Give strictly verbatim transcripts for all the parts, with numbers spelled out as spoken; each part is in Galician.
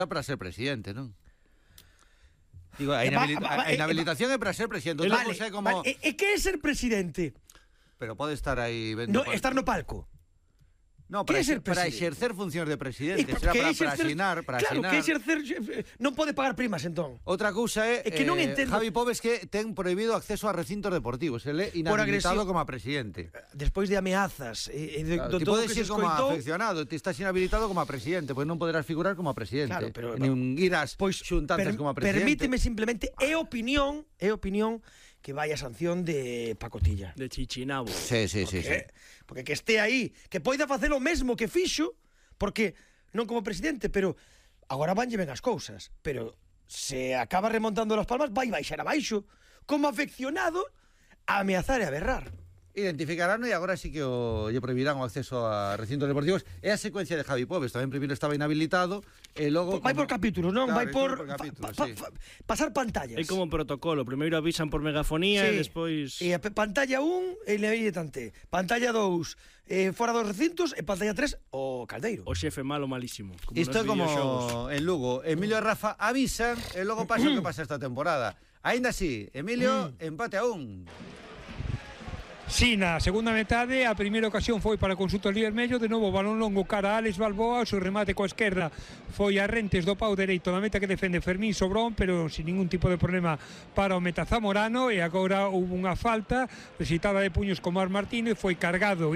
para ser presidente, non? Digo, a, inhabilita va, va, a inhabilitación é para ser presidente. Vale, vale, como... vale. E que é ser presidente? Pero pode estar aí... No, estar no palco. No, para, exer para exercer funcións de presidente, será para, para asinar, para claro, asinar. que exercer non pode pagar primas, entón. Outra cousa é, é que non eh, entendo. Javi Pobes que ten prohibido acceso a recintos deportivos, ele é inhabilitado como a presidente. Despois de ameazas e de, claro, do todo que se se como escoitou, afeccionado, te estás inhabilitado como a presidente, pois non poderás figurar como a presidente. Claro, pero nin irás pois, xuntantes per, como a presidente. Permíteme simplemente, é opinión, é opinión que vai a sanción de pacotilla. De Chichinabo. Sí, sí, sí, porque, sí. Porque que este aí, que poida facer o mesmo que fixo, porque non como presidente, pero agora vanlle ben as cousas, pero se acaba remontando Las Palmas vai baixar abaixo como afeccionado a ameazar e a berrar. Identificarán e agora sí que o, lle prohibirán o acceso a recintos deportivos. É a secuencia de Javi Pobes, tamén primeiro estaba inhabilitado e logo... Vai como... por capítulos, non? Claro, vai por, por capítulos, pa, sí. pa, pa, pasar pantallas. É como un protocolo, primeiro avisan por megafonía sí. e despois... E a pantalla un, e le tante. Pantalla dous, eh, fora dos recintos, e pantalla tres, o caldeiro. O xefe malo malísimo. Isto é como en Lugo. Emilio e Rafa avisan e logo pasa o que pasa esta temporada. Ainda así, Emilio, mm. empate a un. Si, na segunda metade, a primeira ocasión foi para o conxunto Vermello, de novo balón longo cara a Alex Balboa, o seu remate coa esquerda foi a Rentes do pau dereito na meta que defende Fermín Sobrón, pero sin ningún tipo de problema para o meta zamorano, e agora houve unha falta recitada de puños con Mar Martínez, foi cargado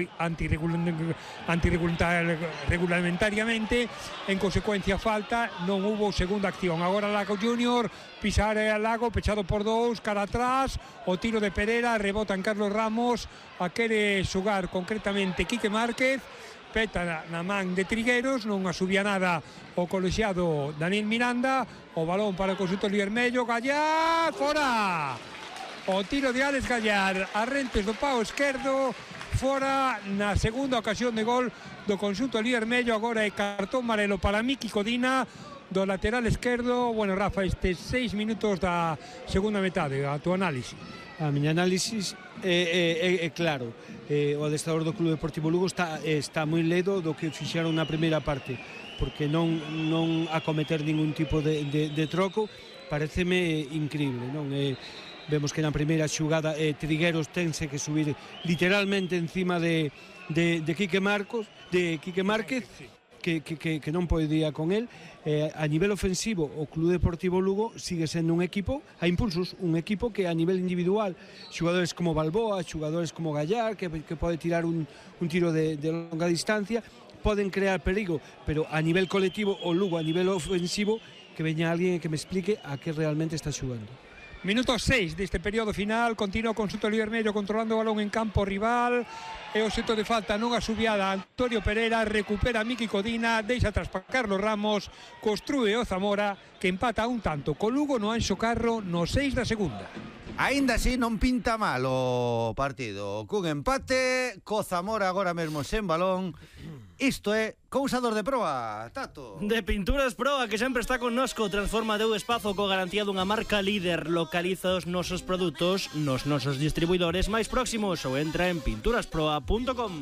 antirregulamentariamente, en consecuencia falta, non houve segunda acción. Agora Lago Junior, pisar a Lago, pechado por dous, cara atrás, o tiro de Pereira, rebota en Carlos Ramos, a quere xogar concretamente Quique Márquez, peta na, na man de Trigueros, non asubía nada o colexiado Daniel Miranda, o balón para o conxunto Vermello, Gallar, fora! O tiro de Alex Gallar, a Rentes do pau esquerdo, fora na segunda ocasión de gol do conxunto Vermello. Agora é cartón amarelo para Miki Codina, do lateral esquerdo. Bueno, Rafa, estes seis minutos da segunda metade, a tu análise. A miña análisis é, é, é claro, é, o adestrador do Clube Deportivo Lugo está, está moi ledo do que fixeron na primeira parte, porque non, non acometer ningún tipo de, de, de troco pareceme increíble, non? É, vemos que na primeira xugada eh, Trigueros tense que subir literalmente encima de, de, de Quique Marcos, de Quique Márquez, Que, que, que non podía con el. Eh, a nivel ofensivo, o Club Deportivo Lugo sigue sendo un equipo a impulsos, un equipo que a nivel individual, xogadores como Balboa, xogadores como Gallar, que, que pode tirar un, un tiro de, de longa distancia, poden crear perigo, pero a nivel colectivo, o Lugo a nivel ofensivo, que veña alguén que me explique a que realmente está xugando. Minuto seis deste período final, continua o conxunto Vermello controlando o balón en campo rival, e o xeito de falta non asubiada Antonio Pereira, recupera Miki Codina, deixa atrás para Carlos Ramos, construe o Zamora, que empata un tanto co Lugo no Anxo Carro no seis da segunda. Aínda así non pinta mal o partido, cun empate, co Zamora agora mesmo sen balón. Isto é cousador de proa, Tato. De Pinturas Proa, que sempre está connosco, transforma teu espazo co garantía dunha marca líder. Localiza os nosos produtos nos nosos distribuidores máis próximos ou entra en pinturas proa punto com.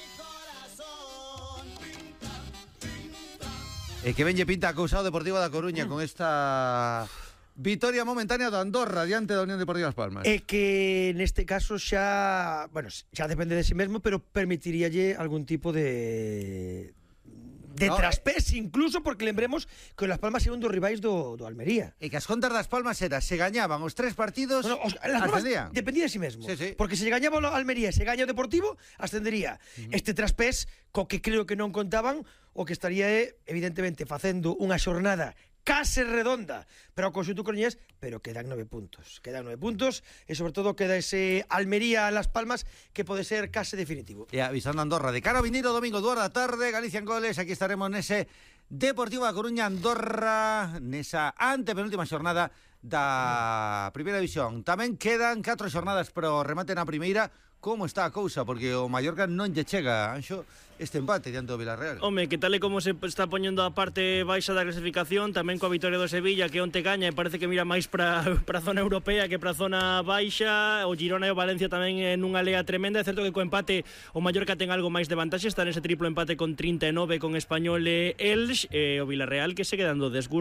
E que venlle pinta a Cousado Deportivo da Coruña con esta vitoria momentánea do Andorra diante da Unión Deportiva Las Palmas. É que neste caso xa, bueno, xa depende de si mesmo, pero permitiríalle algún tipo de de no, traspés, incluso porque lembremos que Las Palmas é un dos rivais do, do Almería. E que as contas das Palmas era, se gañaban os tres partidos, bueno, os, Las Palmas ascendían. Dependía de si mesmo, sí, sí. Porque se gañaba o Almería e se gaña o Deportivo, ascendería. Uh-huh. Este traspés, co que creo que non contaban, o que estaría é, evidentemente, facendo unha xornada case redonda pero o conxunto coruñés, pero quedan nove puntos quedan nove puntos e sobre todo queda ese Almería a Las Palmas que pode ser case definitivo. E avisando a Andorra de cara ao vindeiro domingo, dúas da tarde, Galicia en goles, aquí estaremos nese Deportivo da Coruña Andorra, nesa antepenúltima xornada da Primeira División. Tamén quedan catro xornadas para o remate na primeira, como está a cousa, porque o Mallorca non lle chega, Anxo, este empate diante do Villarreal. Home, que tal e como se está poñendo a parte baixa da clasificación, tamén coa vitoria do Sevilla, que onte gaña e parece que mira máis para a zona europea que para a zona baixa. O Girona e o Valencia tamén en unha lea tremenda. É certo que co empate o Mallorca ten algo máis de vantaxe, está nese triplo empate con trinta e nove con Español e Elx, e o Villarreal que segue dando desgusto